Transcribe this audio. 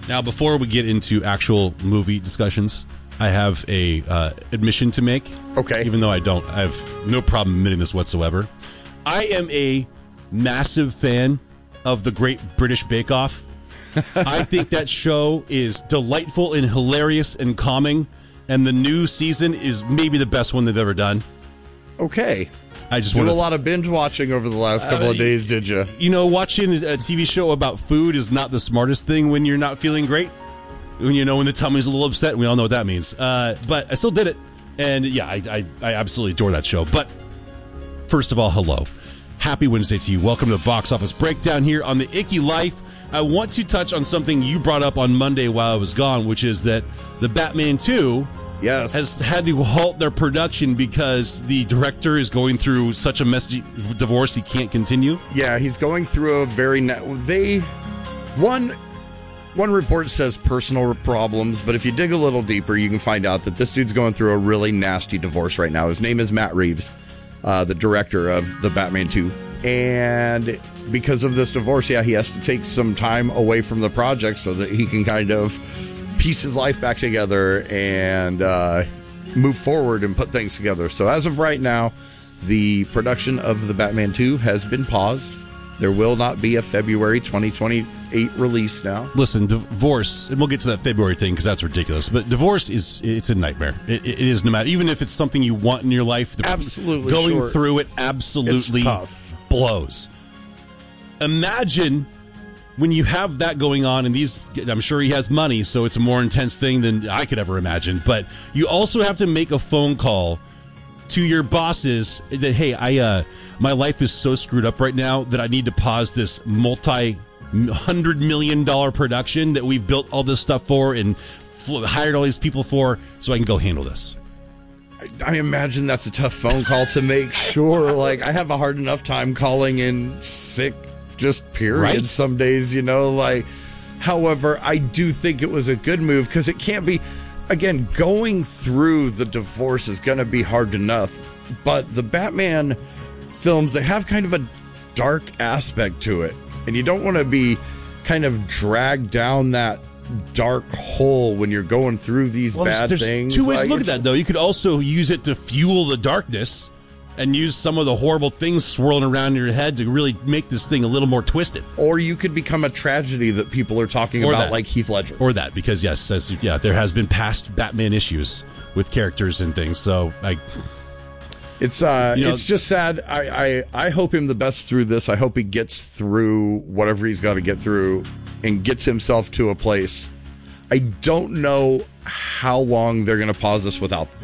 Now, before we get into actual movie discussions, I have a admission to make. Okay. Even though I have no problem admitting this whatsoever. I am a massive fan of the Great British Bake Off. I think that show is delightful and hilarious and calming, and the new season is maybe the best one they've ever done. Okay. I just did a lot of binge watching over the last couple of days, did you? You know, watching a TV show about food is not the smartest thing when you're not feeling great. When the tummy's a little upset, we all know what that means. But I still did it, and yeah, I absolutely adore that show. But first of all, hello. Happy Wednesday to you. Welcome to the Box Office Breakdown here on the Icky Life. I want to touch on something you brought up on Monday while I was gone, which is that the Batman 2 has had to halt their production because the director is going through such a messy divorce he can't continue. Yeah, he's going through a very... One report says personal problems, but if you dig a little deeper, you can find out that this dude's going through a really nasty divorce right now. His name is Matt Reeves, the director of the Batman 2. And because of this divorce, he has to take some time away from the project so that he can kind of piece his life back together and move forward and put things together. So as of right now, the production of the Batman 2 has been paused. There will not be a February 2028 release now. Listen, divorce, and we'll get to that February thing because that's ridiculous, but divorce it's a nightmare. It is, no matter, even if it's something you want in your life, absolutely going through it absolutely blows. Imagine when you have that going on, and I'm sure he has money, so it's a more intense thing than I could ever imagine, but you also have to make a phone call to your bosses that, hey, my life is so screwed up right now that I need to pause this multi-$100 million production that we've built all this stuff for and hired all these people for, so I can go handle this. I imagine that's a tough phone call to make sure. Like, I have a hard enough time calling in sick, just period, right? Some days, however, I do think it was a good move because it can't be, again, going through the divorce is going to be hard enough, but the Batman films, they have kind of a dark aspect to it, and you don't want to be kind of dragged down that dark hole when you're going through these bad things. There's two ways to look at that, though. You could also use it to fuel the darkness and use some of the horrible things swirling around in your head to really make this thing a little more twisted. Or you could become a tragedy that people are talking about, like Heath Ledger. Or that, because there has been past Batman issues with characters and things, so it's just sad. I hope him the best through this. I hope he gets through whatever he's got to get through and gets himself to a place. I don't know how long they're going to pause this without